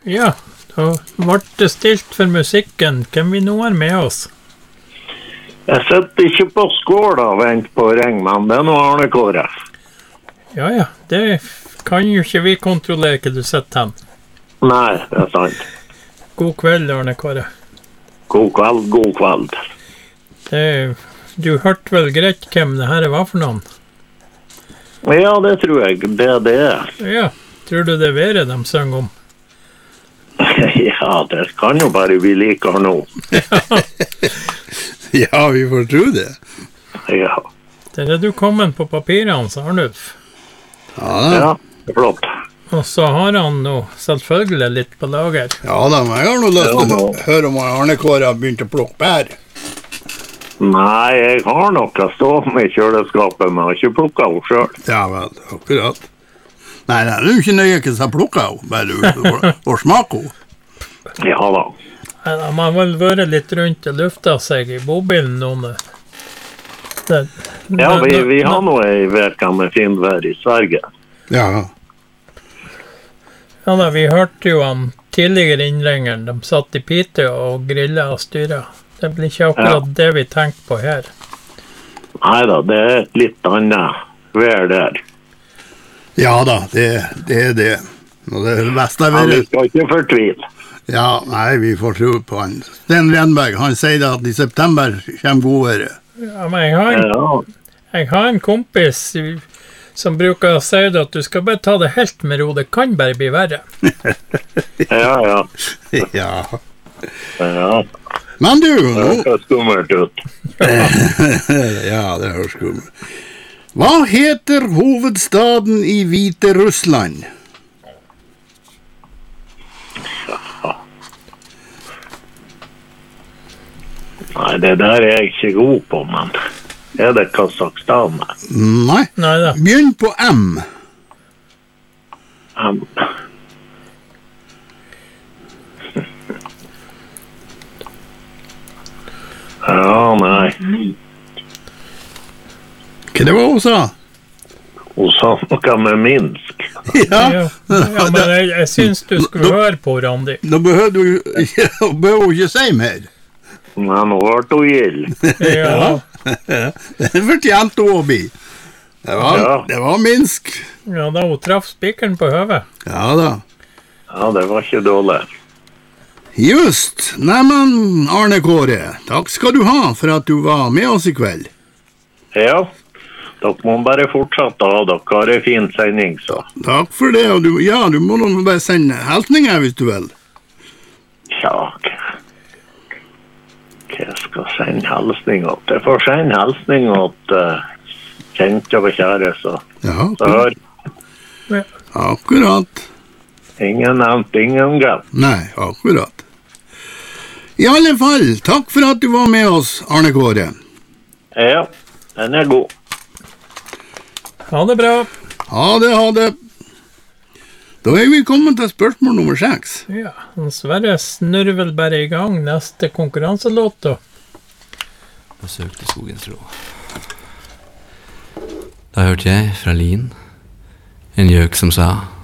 Ja, da ble det stilt for musikken. Hvem vi nå har med oss? Jeg sitter ikke på skål og venter på å ringe, men det noe Arne Kåre. Ja, det kan jo ikke vi kontrollere hva du sitter hen. Nei, det sant. God kveld, Arne Kåre. God kveld. Du hørte vel greit hvem det her var for noen? Ja, det tror jeg. Det er. Ja, tror du det er været de synger om? Ja, det kan jo bare vi liker nå. Ja, vi får tro det. Ja. Der er du kommet på papirene, Arnulf. Ja, det er flott. Og så har han nå selvfølgelig litt på lager. Ja da, men jeg har nå lyst til å høre om Arne Kåre har begynt å plukke bær. Nei, jeg har noe stående i kjøleskapet, men jeg har ikke plukket henne selv. Ja vel, akkurat. Nei, det er jo ikke nøye ikke så plukket henne, bare å smake henne. Ja da. De har vel vært litt rundt og luftet seg i bobilen noen. Ja, vi har nå en veka med finvær i Sverige. Ja. Ja da, vi hørte jo han tidligere innringeren. De satt i pite og grillet og styret. Det blir ikke akkurat det vi tenkte på her. Neida, det er et litt annet vær der. Ja da, det er det. Og det beste er vi skal ikke fortvile. Ja, nei, vi får tro på han. Sten Renberg, han sier at i september kommer godværet. Ja, men jeg har en kompis som bruker å si at du skal bare ta det helt med ro, det kan bare bli verre. Ja. Men du, det høres skummelt ut. Ja, det høres skummelt. Hva heter hovedstaden i Hvite Russland? Nei, det der er jeg ikke god på, men er det Kazakhstan? Nei da. Begynn på M. Ja, nei. Hva det var hun sa? Hun sa noe med Minsk. Ja, men jeg synes du skulle høre på, Randi. Da behøver du ikke si mer. Nei, nå ble hun gild. Ja. Det fortjente hun å bli. Det var Minsk. Ja, da hun traff spikeren på høvet. Ja da. Ja, det var ikke dårlig. Just. Neimen, Arne Kåre, takk skal du ha for at du var med oss i kveld. Ja, dere må bare fortsette å ha dere. Har en fin sending, så. Takk for det, og du må nå bare sende hilsninger hvis du vil. Ja, jeg skal sende hilsning åt. Jeg får sende hilsning åt kjente og kjære, så hør. Akkurat. Ingen nevnt, ingen glemt. Nei, akkurat. I alle fall, takk for at du var med oss, Arne Kåre. Ja, den er god. Ha det bra. Ha det. Da er vi kommet til spørsmål nummer 6. Ja, Sverre snurrer vel bare i gang neste konkurranselåt da. Besøkte skogens rå. Da hørte jeg fra Lien en gjøk som sa: